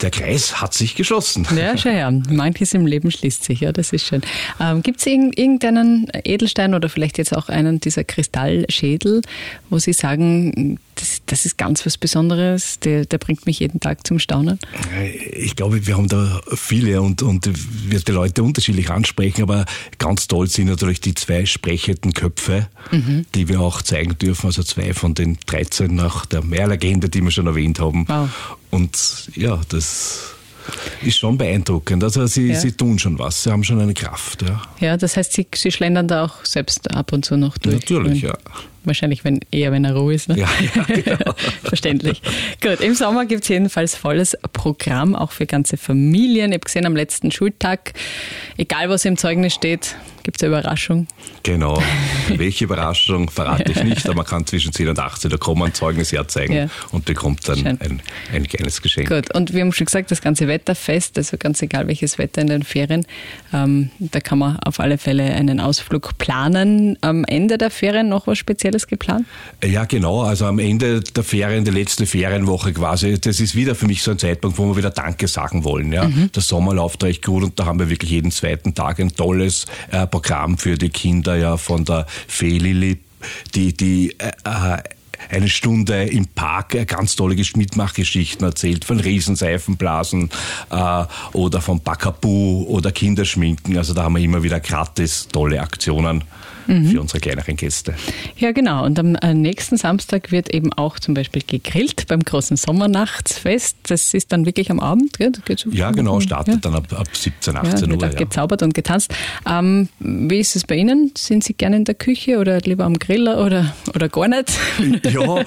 der Kreis hat sich geschlossen. Ja, schau her. Manches im Leben schließt sich, ja, das ist schön. Gibt es irgendeinen Edelstein oder vielleicht jetzt auch einen dieser Kristallschädel, wo Sie sagen, das ist ganz was Besonderes, der bringt mich jeden Tag zum Staunen? Ich glaube, wir haben da viele und wird die Leute unterschiedlich ansprechen, aber ganz toll sind natürlich die 2 sprechenden Köpfe, die wir auch zeigen dürfen, also 2 von den 13 nach der Meerlegende, die wir schon erwähnt haben. Wow. Und ja, das ist schon beeindruckend. Also sie tun schon was, sie haben schon eine Kraft. Ja, das heißt, Sie schlendern da auch selbst ab und zu noch durch? Natürlich, ja. Wahrscheinlich, wenn er Ruhe ist. Ne? Ja, genau. Verständlich. Gut, im Sommer gibt es jedenfalls volles Programm, auch für ganze Familien. Ich habe gesehen, am letzten Schultag, egal was im Zeugnis steht, gibt es eine Überraschung. Genau. Welche Überraschung verrate ich nicht, aber man kann zwischen 10 und 18 da kommen, ein Zeugnis herzeigen und bekommt dann ein kleines Geschenk. Gut, und wir haben schon gesagt, das ganze Wetterfest, also ganz egal welches Wetter in den Ferien, da kann man auf alle Fälle einen Ausflug planen. Am Ende der Ferien noch was Spezielles geplant? Ja, genau. Also am Ende der Ferien, der letzte Ferienwoche quasi, das ist wieder für mich so ein Zeitpunkt, wo wir wieder Danke sagen wollen. Ja. Der Sommer läuft recht gut und da haben wir wirklich jeden zweiten Tag ein tolles Programm für die Kinder, ja, von der Fee Lilly, die eine Stunde im Park ganz tolle Mitmachgeschichten erzählt, von Riesenseifenblasen oder von Bakabu oder Kinderschminken. Also da haben wir immer wieder gratis tolle Aktionen für unsere kleineren Gäste. Ja, genau. Und am nächsten Samstag wird eben auch zum Beispiel gegrillt beim großen Sommernachtsfest. Das ist dann wirklich am Abend, gell? Ja, genau. Startet dann ab 17, 18 Uhr. Wird gezaubert und getanzt. Wie ist es bei Ihnen? Sind Sie gerne in der Küche oder lieber am Griller oder gar nicht? Ja,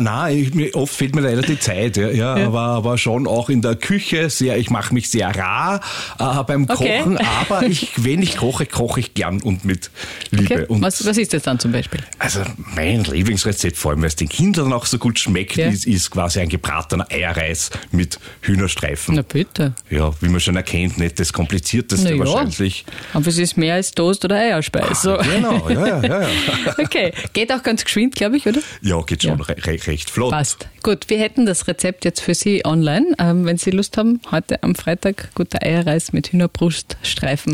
oft fehlt mir leider die Zeit. Ja. Aber schon auch in der Küche. Ich mache mich sehr rar beim Kochen. Aber wenn ich koche, koche ich gern und mit Liebe. Okay. Und was ist das dann zum Beispiel? Also mein Lieblingsrezept, vor allem weil es den Kindern auch so gut schmeckt, ist quasi ein gebratener Eierreis mit Hühnerstreifen. Na bitte. Ja, wie man schon erkennt, nicht das Komplizierteste wahrscheinlich. Aber es ist mehr als Toast oder Eierspeise. Genau, ja. Okay, geht auch ganz geschwind, glaube ich, oder? Ja, geht schon recht flott. Passt. Gut, wir hätten das Rezept jetzt für Sie online. Wenn Sie Lust haben, heute am Freitag guter Eierreis mit Hühnerbruststreifen.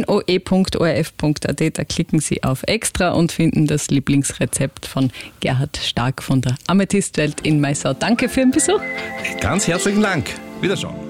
noe.orf.at, da klicken Sie auf Extra und finden das Lieblingsrezept von Gerhard Stark von der Amethystwelt in Maisau. Danke für den Besuch. Ganz herzlichen Dank. Wiederschauen.